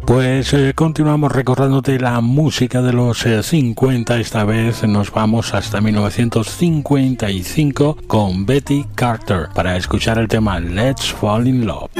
Pues continuamos recordándote la música de los 50. Esta vez nos vamos hasta 1955 con Betty Carter para escuchar el tema Let's Fall in Love.